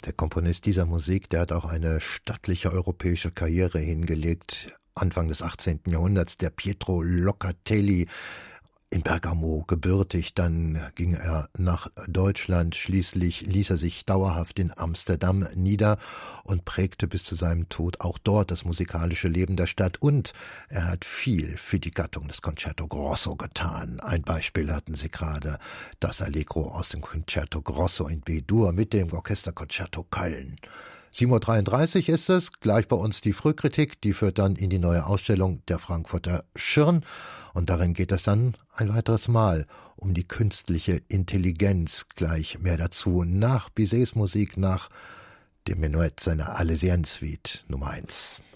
Der Komponist dieser Musik, der hat auch eine stattliche europäische Karriere hingelegt. Anfang des 18. Jahrhunderts, der Pietro Locatelli, in Bergamo gebürtig, dann ging er nach Deutschland, schließlich ließ er sich dauerhaft in Amsterdam nieder und prägte bis zu seinem Tod auch dort das musikalische Leben der Stadt, und er hat viel für die Gattung des Concerto Grosso getan. Ein Beispiel hatten Sie gerade, das Allegro aus dem Concerto Grosso in B-Dur mit dem Orchesterconcerto Köln. 7:33 Uhr ist es, gleich bei uns die Frühkritik, die führt dann in die neue Ausstellung der Frankfurter Schirn, und darin geht es dann ein weiteres Mal um die künstliche Intelligenz. Gleich mehr dazu nach Bizets Musik, nach dem Menuett seiner Arlésienne Suite Nummer 1.